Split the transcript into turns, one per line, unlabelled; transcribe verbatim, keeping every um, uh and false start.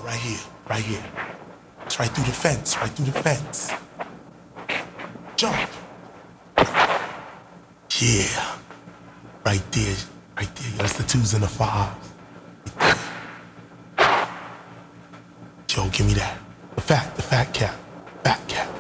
right here, right here. It's right through the fence, right through the fence. Jump. Yeah. Right there, right there. That's the twos and the fives. Yo, give me that. The fat, the fat cap.